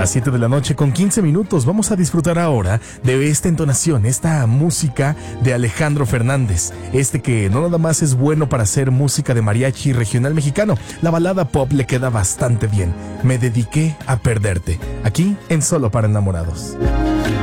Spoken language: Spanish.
Las 7 de la noche con 15 minutos. Vamos a disfrutar ahora de esta entonación, esta música de Alejandro Fernández. Que no nada más es bueno para hacer música de mariachi regional mexicano. La balada pop le queda bastante bien. Me dediqué a perderte. Aquí en Solo para Enamorados.